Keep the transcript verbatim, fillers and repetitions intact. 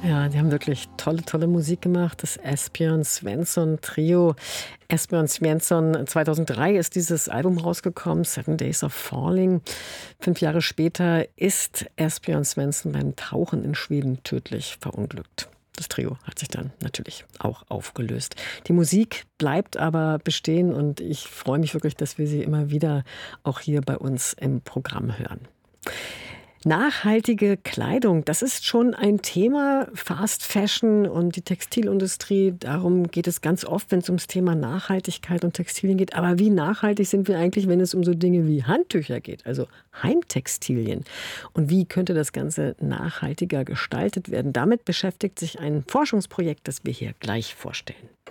Ja, die haben wirklich tolle, tolle Musik gemacht. Das Esbjörn Svensson Trio. Esbjörn Svensson, zweitausenddrei ist dieses Album rausgekommen, Seven Days of Falling. Fünf Jahre später ist Esbjörn Svensson beim Tauchen in Schweden tödlich verunglückt. Das Trio hat sich dann natürlich auch aufgelöst. Die Musik bleibt aber bestehen und ich freue mich wirklich, dass wir sie immer wieder auch hier bei uns im Programm hören. Nachhaltige Kleidung, das ist schon ein Thema. Fast Fashion und die Textilindustrie, darum geht es ganz oft, wenn es ums Thema Nachhaltigkeit und Textilien geht. Aber wie nachhaltig sind wir eigentlich, wenn es um so Dinge wie Handtücher geht, also Heimtextilien? Und wie könnte das Ganze nachhaltiger gestaltet werden? Damit beschäftigt sich ein Forschungsprojekt, das wir hier gleich vorstellen.